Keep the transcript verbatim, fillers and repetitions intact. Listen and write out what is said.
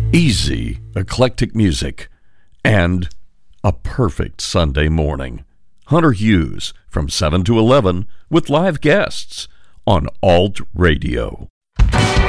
Easy, eclectic music, and a perfect Sunday morning. Hunter Hughes from seven to eleven with live guests on Alt Radio.